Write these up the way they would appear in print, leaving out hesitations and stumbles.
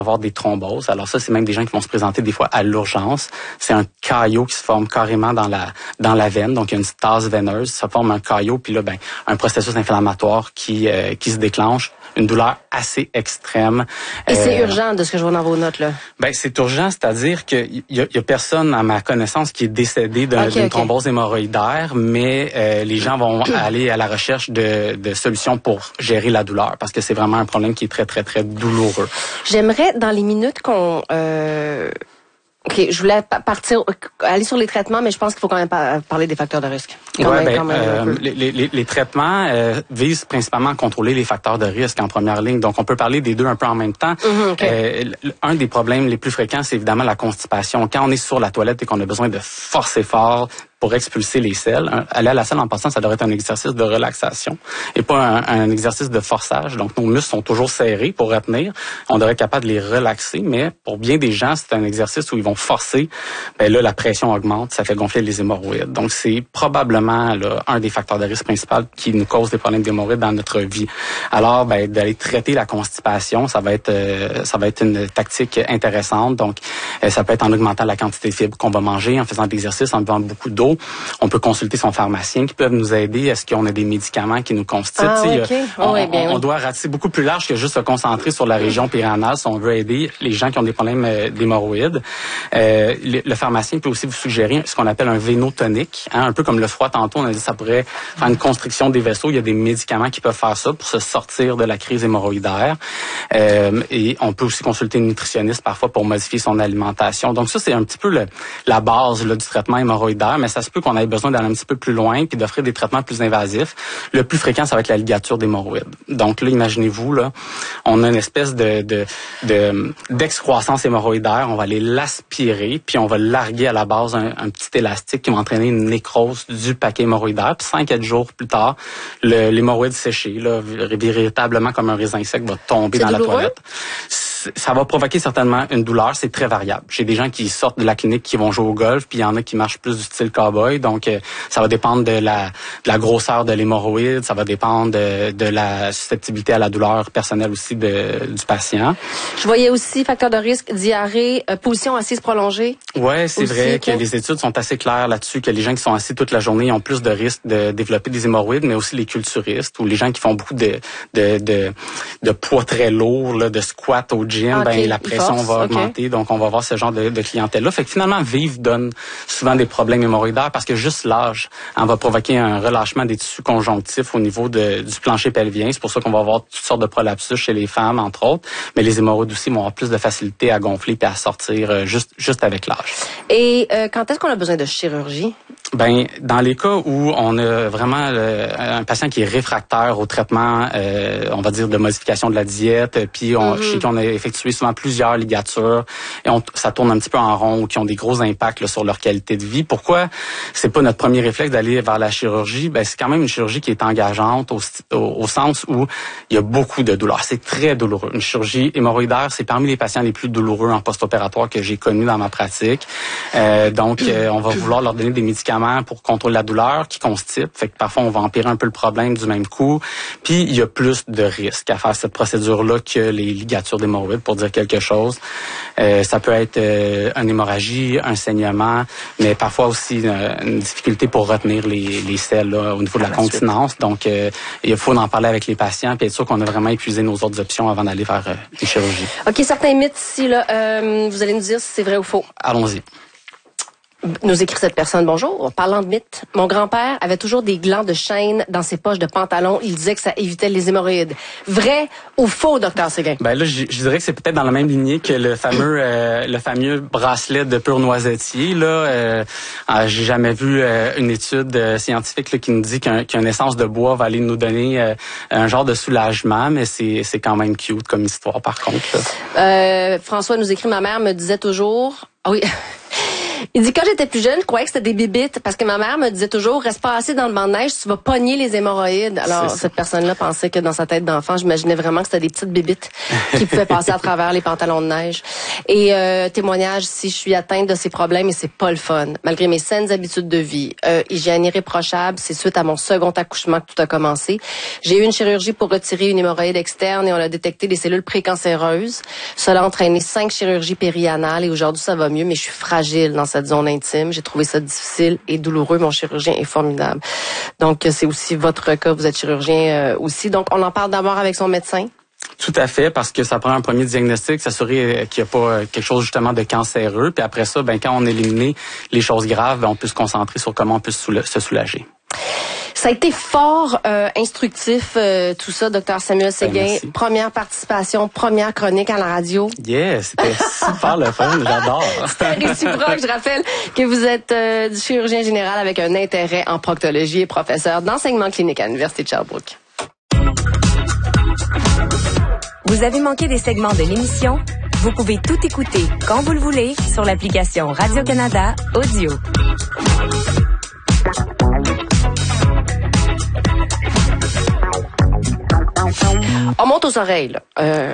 avoir des thromboses. Alors ça, c'est même des gens qui vont se présenter des fois à l'urgence. C'est un caillot qui se forme carrément dans la veine. Donc, il y a une tasse veineuse. Ça forme un caillot. Puis là, un processus inflammatoire qui se déclenche. Une douleur assez extrême. Et c'est urgent de ce que je vois dans vos notes, là? C'est urgent, c'est-à-dire qu'il y a personne, à ma connaissance, qui est décédé d'une thrombose hémorroïdaire, mais les gens vont aller à la recherche de solutions pour gérer la douleur, parce que c'est vraiment un problème qui est très, très, très douloureux. J'aimerais, dans les minutes qu'on... je voulais aller sur les traitements, mais je pense qu'il faut quand même parler des facteurs de risque. Les traitements visent principalement à contrôler les facteurs de risque en première ligne. Donc, on peut parler des deux un peu en même temps. Un des problèmes les plus fréquents, c'est évidemment la constipation. Quand on est sur la toilette et qu'on a besoin de forcer fort pour expulser les selles. Aller à la salle en passant, ça devrait être un exercice de relaxation et pas un exercice de forçage. Donc, nos muscles sont toujours serrés pour retenir. On devrait être capable de les relaxer, mais pour bien des gens, c'est un exercice où ils vont forcer. Là, la pression augmente, ça fait gonfler les hémorroïdes. Donc, c'est probablement un des facteurs de risque principal qui nous cause des problèmes d'hémorroïdes dans notre vie. Alors, d'aller traiter la constipation, ça va être une tactique intéressante. Donc, ça peut être en augmentant la quantité de fibres qu'on va manger, en faisant de l'exercice, en buvant beaucoup d'eau. On peut consulter son pharmacien qui peuvent nous aider. Est-ce qu'on a des médicaments qui nous constipent? On doit ratisser beaucoup plus large que juste se concentrer sur la région périanale si on veut aider les gens qui ont des problèmes d'hémorroïdes. Le pharmacien peut aussi vous suggérer ce qu'on appelle un vénotonique. Un peu comme le froid tantôt, on a dit que ça pourrait faire une constriction des vaisseaux. Il y a des médicaments qui peuvent faire ça pour se sortir de la crise hémorroïdaire. Et on peut aussi consulter une nutritionniste parfois pour modifier son alimentation. Donc ça, c'est un petit peu la base du traitement hémorroïdaire, mais ça se peut qu'on ait besoin d'aller un petit peu plus loin puis d'offrir des traitements plus invasifs. Le plus fréquent, ça va être la ligature d'hémorroïdes. Donc là, imaginez-vous, on a une espèce d'excroissance hémorroïdaire. On va aller l'aspirer puis on va larguer à la base un petit élastique qui va entraîner une nécrose du paquet hémorroïdaire. Puis 5 à 7 jours plus tard, l'hémorroïde séché, véritablement comme un raisin sec, va tomber dans la toilette. Ça va provoquer certainement une douleur. C'est très variable. J'ai des gens qui sortent de la clinique qui vont jouer au golf, puis il y en a qui marchent plus du style cowboy. Donc, ça va dépendre de la grosseur de l'hémorroïde. Ça va dépendre de la susceptibilité à la douleur personnelle aussi du patient. Je voyais aussi facteur de risque, diarrhée, position assise prolongée. Ouais, c'est vrai que les études sont assez claires là-dessus, que les gens qui sont assis toute la journée ont plus de risques de développer des hémorroïdes, mais aussi les culturistes ou les gens qui font beaucoup de poids très lourds, de squat au gym, la pression va augmenter. Donc, on va avoir ce genre de clientèle-là. Fait que finalement, vivre donne souvent des problèmes hémorroïdaires parce que juste l'âge va provoquer un relâchement des tissus conjonctifs au niveau du plancher pelvien. C'est pour ça qu'on va avoir toutes sortes de prolapsus chez les femmes, entre autres. Mais les hémorroïdes aussi vont avoir plus de facilité à gonfler et à sortir juste avec l'âge. Et quand est-ce qu'on a besoin de chirurgie? Dans les cas où on a vraiment un patient qui est réfractaire au traitement, on va dire de modification de la diète, puis chez qui on a effectué souvent plusieurs ligatures et ça tourne un petit peu en rond ou qui ont des gros impacts sur leur qualité de vie. Pourquoi c'est pas notre premier réflexe d'aller vers la chirurgie? C'est quand même une chirurgie qui est engageante au sens où il y a beaucoup de douleur. C'est très douloureux. Une chirurgie hémorroïdaire, c'est parmi les patients les plus douloureux en post-opératoire que j'ai connus dans ma pratique. Donc, on va vouloir leur donner des médicaments pour contrôler la douleur qui constipent. Fait que parfois, on va empirer un peu le problème du même coup. Puis, il y a plus de risques à faire cette procédure-là que les ligatures d'hémorroïdes, pour dire quelque chose. Ça peut être une hémorragie, un saignement, mais parfois aussi une difficulté pour retenir les selles au niveau de la continence. Donc, il faut en parler avec les patients puis être sûr qu'on a vraiment épuisé nos autres options avant d'aller vers les chirurgies. OK, certains mythes ici, vous allez nous dire si c'est vrai ou faux. Allons-y. Nous écrit cette personne, bonjour. Parlant de mythes, mon grand-père avait toujours des glands de chêne dans ses poches de pantalon. Il disait que ça évitait les hémorroïdes. Vrai ou faux, docteur Séguin? Là, je dirais que c'est peut-être dans la même lignée que le fameux bracelet de pur noisetier. J'ai jamais vu une étude scientifique qui nous dit qu'une essence de bois va aller nous donner un genre de soulagement, mais c'est quand même cute comme histoire, par contre. François nous écrit, ma mère me disait toujours... Ah oui... Il dit, quand j'étais plus jeune, je croyais que c'était des bibites parce que ma mère me disait toujours, reste pas assis dans le banc de neige, tu vas pogner les hémorroïdes. Alors, cette personne-là pensait que dans sa tête d'enfant, j'imaginais vraiment que c'était des petites bibites qui pouvaient passer à travers les pantalons de neige. Et témoignage, si je suis atteinte de ces problèmes et c'est pas le fun. Malgré mes saines habitudes de vie, hygiène irréprochable, c'est suite à mon second accouchement que tout a commencé. J'ai eu une chirurgie pour retirer une hémorroïde externe et on a détecté des cellules précancéreuses. Cela a entraîné 5 chirurgies périanales et aujourd'hui ça va mieux, mais je suis fragile dans cette zone intime. J'ai trouvé ça difficile et douloureux. Mon chirurgien est formidable. Donc c'est aussi votre cas, vous êtes chirurgien aussi. Donc on en parle d'abord avec son médecin. Tout à fait, parce que ça prend un premier diagnostic, s'assurer qu'il n'y a pas quelque chose justement de cancéreux. Puis après ça, quand on élimine les choses graves, on peut se concentrer sur comment on peut se soulager. Ça a été fort instructif, tout ça, Dr Samuel Séguin. Première participation, première chronique à la radio. Yeah, c'était super le fun, j'adore. C'était réciproque. Je rappelle que vous êtes chirurgien général avec un intérêt en proctologie et professeur d'enseignement clinique à l'Université de Sherbrooke. Vous avez manqué des segments de l'émission? Vous pouvez tout écouter quand vous le voulez sur l'application Radio-Canada Audio. On monte aux oreilles, là.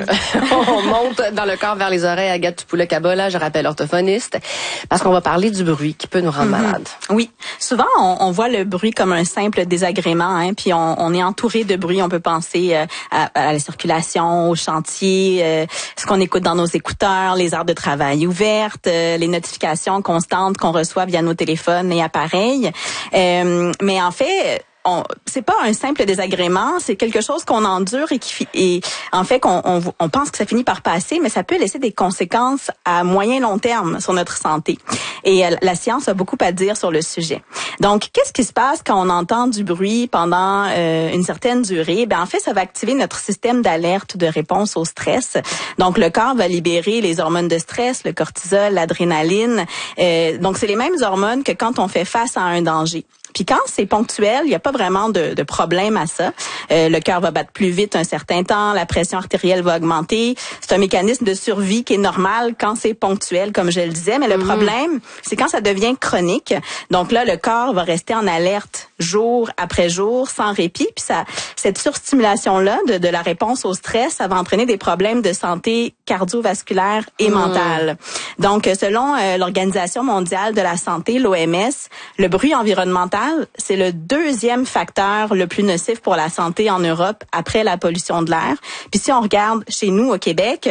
On monte dans le corps vers les oreilles. Agathe Tupoulek-Kabola, je rappelle orthophoniste, parce qu'on va parler du bruit qui peut nous rendre malades. Oui, souvent on voit le bruit comme un simple désagrément, puis on est entouré de bruit. On peut penser à la circulation, au chantier, ce qu'on écoute dans nos écouteurs, les heures de travail ouvertes, les notifications constantes qu'on reçoit via nos téléphones et appareils. Mais en fait, c'est pas un simple désagrément, c'est quelque chose qu'on endure et en fait on pense que ça finit par passer, mais ça peut laisser des conséquences à moyen long terme sur notre santé. Et la science a beaucoup à dire sur le sujet. Donc, qu'est-ce qui se passe quand on entend du bruit pendant une certaine durée? En fait, ça va activer notre système d'alerte de réponse au stress. Donc, le corps va libérer les hormones de stress, le cortisol, l'adrénaline. Donc, c'est les mêmes hormones que quand on fait face à un danger. Puis quand c'est ponctuel, il n'y a pas vraiment de problème à ça. Le cœur va battre plus vite un certain temps, la pression artérielle va augmenter. C'est un mécanisme de survie qui est normal quand c'est ponctuel, comme je le disais. Mais le problème, c'est quand ça devient chronique. Donc là, le corps va rester en alerte jour après jour, sans répit. Puis cette surstimulation-là de la réponse au stress, ça va entraîner des problèmes de santé cardiovasculaire et mentale. Donc, selon l'Organisation mondiale de la santé, l'OMS, le bruit environnemental, c'est le deuxième facteur le plus nocif pour la santé en Europe après la pollution de l'air. Puis si on regarde chez nous au Québec,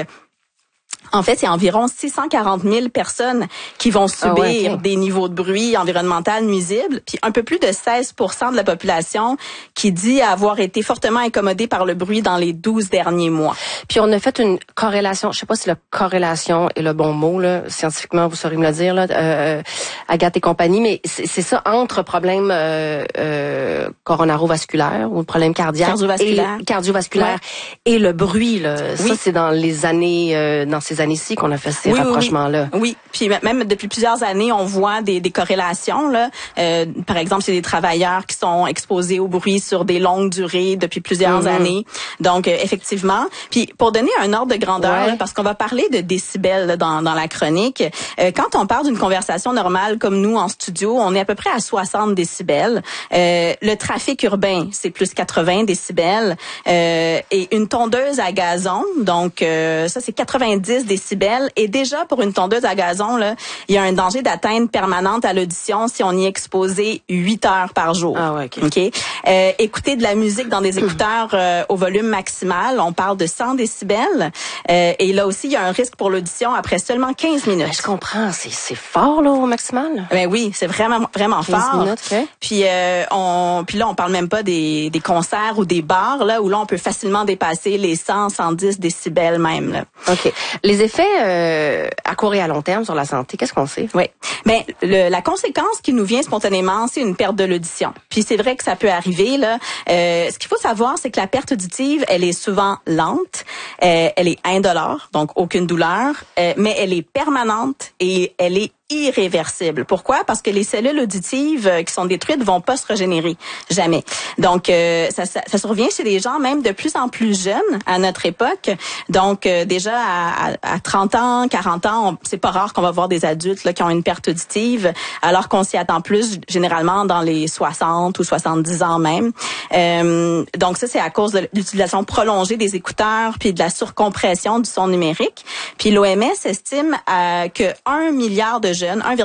en fait, il y a environ 640 000 personnes qui vont subir des niveaux de bruit environnemental nuisibles, puis un peu plus de 16% de la population qui dit avoir été fortement incommodée par le bruit dans les 12 derniers mois. Puis on a fait une corrélation, je sais pas si la corrélation est le bon mot, là, scientifiquement, vous saurez me le dire, là, Agathe et compagnie, mais c'est ça, entre problèmes coronaro-vasculaires ou problèmes cardiaques cardiovasculaires et le bruit, là. Oui. Ça, c'est dans les années, dans ces années-ci qu'on a fait ces rapprochements-là. Oui, puis même depuis plusieurs années, on voit des corrélations, là. Par exemple, c'est des travailleurs qui sont exposés au bruit sur des longues durées depuis plusieurs années. Donc, effectivement. Puis, pour donner un ordre de grandeur, là, parce qu'on va parler de décibels là, dans la chronique, quand on parle d'une conversation normale comme nous en studio, on est à peu près à 60 décibels. Le trafic urbain, c'est plus 80 décibels. Et une tondeuse à gazon, donc ça, c'est 90 décibels. Et déjà, pour une tondeuse à gazon, là, il y a un danger d'atteinte permanente à l'audition si on y est exposé 8 heures par jour. Ah ouais, OK. Écouter de la musique dans des écouteurs au volume maximal, on parle de 100 décibels. Et là aussi, il y a un risque pour l'audition après seulement 15 minutes. Ben, je comprends. C'est fort, là, au maximal? Ben oui, c'est vraiment 15 fort. Minutes, okay. Puis là, on parle même pas des concerts ou des bars, là, où là, on peut facilement dépasser les 100, 110 décibels même, là. OK. Les effets à court et à long terme sur la santé, qu'est-ce qu'on sait? Oui. Ben, la conséquence qui nous vient spontanément, c'est une perte de l'audition. Puis c'est vrai que ça peut arriver, là. Ce qu'il faut savoir, c'est que la perte auditive, elle est souvent lente, elle est indolore, donc aucune douleur, mais elle est permanente et elle est irréversible. Pourquoi? Parce que les cellules auditives qui sont détruites vont pas se régénérer. Jamais. Donc, ça survient chez les gens même de plus en plus jeunes à notre époque. Donc, déjà à 30 ans, 40 ans, c'est pas rare qu'on va voir des adultes là, qui ont une perte auditive, alors qu'on s'y attend plus généralement dans les 60 ou 70 ans même. Donc, ça, c'est à cause de l'utilisation prolongée des écouteurs puis de la surcompression du son numérique. Puis l'OMS estime que 1,1 milliard de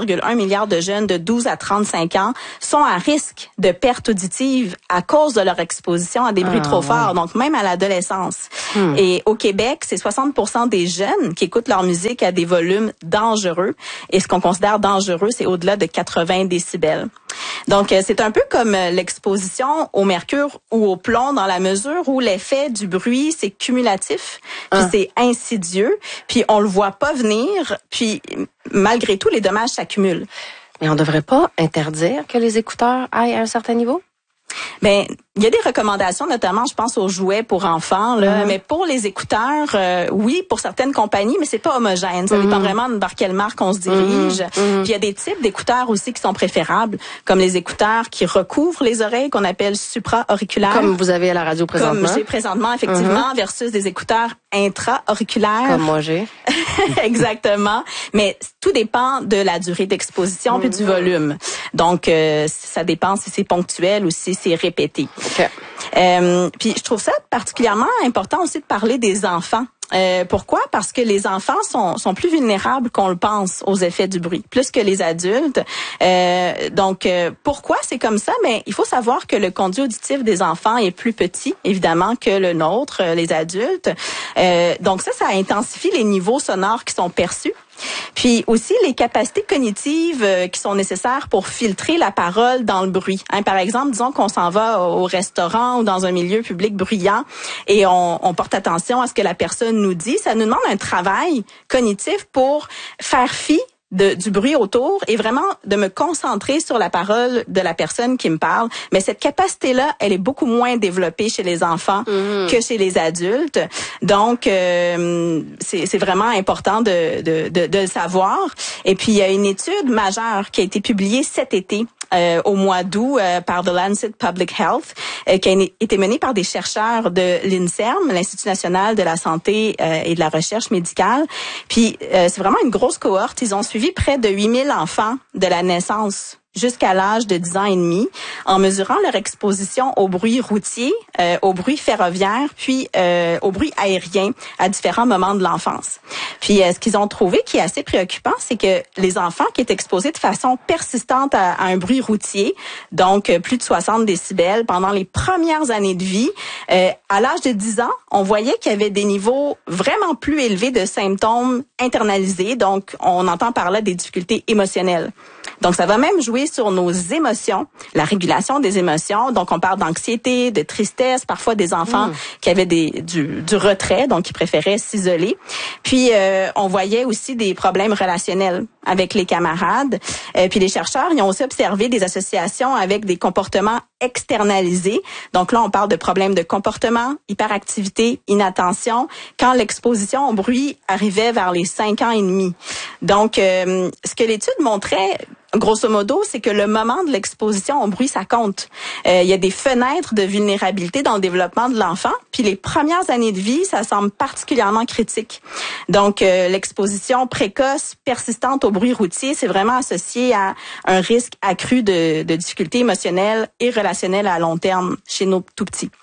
jeunes de 12 à 35 ans sont à risque de perte auditive à cause de leur exposition à des bruits trop forts, donc même à l'adolescence. Et au Québec, c'est 60% des jeunes qui écoutent leur musique à des volumes dangereux. Et ce qu'on considère dangereux, c'est au-delà de 80 décibels. Donc, c'est un peu comme l'exposition au mercure ou au plomb dans la mesure où l'effet du bruit, c'est cumulatif, puis c'est insidieux, puis on le voit pas venir, puis malgré tout, les dommages s'accumulent. Mais on devrait pas interdire que les écouteurs aillent à un certain niveau? Ben, il y a des recommandations, notamment, je pense aux jouets pour enfants, là. Mais pour les écouteurs, oui, pour certaines compagnies, mais c'est pas homogène. Ça dépend vraiment de vers quelle marque on se dirige. Puis il y a des types d'écouteurs aussi qui sont préférables, comme les écouteurs qui recouvrent les oreilles, qu'on appelle supra-auriculaires. Comme vous avez à la radio présentement. Comme j'ai présentement, effectivement, versus des écouteurs intra-auriculaires. Comme moi j'ai. Exactement. Mais tout dépend de la durée d'exposition puis du volume. Donc, ça dépend si c'est ponctuel ou si c'est répété. Okay. Puis je trouve ça particulièrement important aussi de parler des enfants. Pourquoi? Parce que les enfants sont plus vulnérables qu'on le pense aux effets du bruit, plus que les adultes. Donc, pourquoi c'est comme ça? Mais il faut savoir que le conduit auditif des enfants est plus petit, évidemment, que le nôtre, les adultes. Donc ça intensifie les niveaux sonores qui sont perçus. Puis aussi les capacités cognitives qui sont nécessaires pour filtrer la parole dans le bruit. Par exemple, disons qu'on s'en va au restaurant ou dans un milieu public bruyant et on porte attention à ce que la personne nous dit. Ça nous demande un travail cognitif pour faire fi du bruit autour et vraiment de me concentrer sur la parole de la personne qui me parle. Mais cette capacité-là, elle est beaucoup moins développée chez les enfants que chez les adultes. Donc, c'est vraiment important de le savoir. Et puis, il y a une étude majeure qui a été publiée cet été au mois d'août par The Lancet Public Health, qui a été menée par des chercheurs de l'INSERM, l'Institut national de la santé et de la recherche médicale. Puis, c'est vraiment une grosse cohorte. Ils ont suivi près de 8000 enfants de la naissance jusqu'à l'âge de 10 ans et demi, en mesurant leur exposition au bruit routier, au bruit ferroviaire, puis au bruit aérien à différents moments de l'enfance. Puis ce qu'ils ont trouvé qui est assez préoccupant, c'est que les enfants qui étaient exposés de façon persistante à un bruit routier, donc plus de 60 décibels pendant les premières années de vie, à l'âge de 10 ans, on voyait qu'il y avait des niveaux vraiment plus élevés de symptômes internalisés. Donc, on entend par là des difficultés émotionnelles. Donc, ça va même jouer sur nos émotions, la régulation des émotions. Donc, on parle d'anxiété, de tristesse, parfois des enfants qui avaient du retrait, donc qui préféraient s'isoler. Puis, on voyait aussi des problèmes relationnels avec les camarades. Puis, les chercheurs, ils ont aussi observé des associations avec des comportements externalisés. Donc là, on parle de problèmes de comportement, hyperactivité, inattention, quand l'exposition au bruit arrivait vers les 5 ans et demi. Donc, ce que l'étude montrait, grosso modo, c'est que le moment de l'exposition au bruit, ça compte. Il y a des fenêtres de vulnérabilité dans le développement de l'enfant, puis les premières années de vie, ça semble particulièrement critique. Donc, l'exposition précoce, persistante au bruit routier, c'est vraiment associé à un risque accru de difficultés émotionnelles et relationnelles à long terme chez nos tout-petits.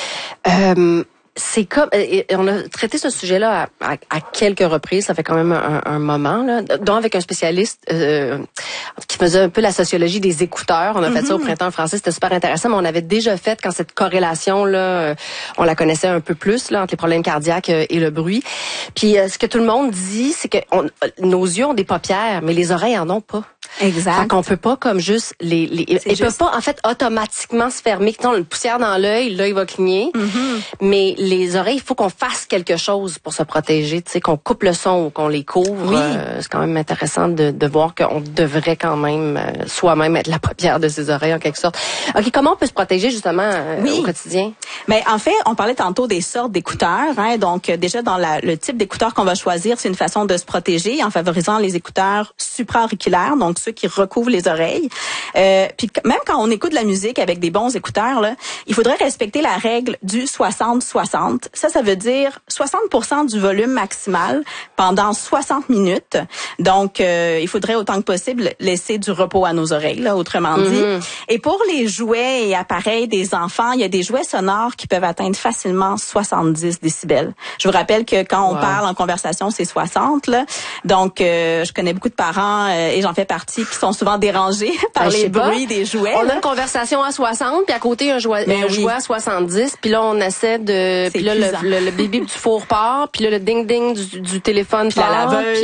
C'est comme on a traité ce sujet-là à quelques reprises, ça fait quand même un moment là, dont avec un spécialiste qui faisait un peu la sociologie des écouteurs. On a fait ça au printemps français, c'était super intéressant, mais on avait déjà fait quand cette corrélation là, on la connaissait un peu plus là entre les problèmes cardiaques et le bruit. Puis ce que tout le monde dit, c'est que nos yeux ont des paupières, mais les oreilles en ont pas. Exact. Fait qu'on peut pas comme juste ils peuvent pas en fait automatiquement se fermer. Quand on a une poussière dans l'œil, l'œil va cligner. Mais les oreilles, il faut qu'on fasse quelque chose pour se protéger, tu sais, qu'on coupe le son ou qu'on les couvre. Oui. C'est quand même intéressant de voir qu'on devrait quand même soi-même être la paupière de ses oreilles en quelque sorte. OK, comment on peut se protéger justement au quotidien? Mais en fait, on parlait tantôt des sortes d'écouteurs. Donc, déjà, dans le type d'écouteur qu'on va choisir, c'est une façon de se protéger en favorisant les écouteurs supra-auriculaires, donc ceux qui recouvrent les oreilles. Puis même quand on écoute de la musique avec des bons écouteurs, là, il faudrait respecter la règle du 60-60. Ça veut dire 60% du volume maximal pendant 60 minutes. Donc, il faudrait autant que possible laisser du repos à nos oreilles, là, autrement dit. Et pour les jouets et appareils des enfants, il y a des jouets sonores qui peuvent atteindre facilement 70 décibels. Je vous rappelle que quand on parle en conversation, c'est 60. Là. Donc, je connais beaucoup de parents et j'en fais partie qui sont souvent dérangés par les bruits des jouets. On a une conversation à 60, puis à côté un jouet à 70, puis là on essaie de, puis là le bip du four part, puis là le ding ding du téléphone la laveuse.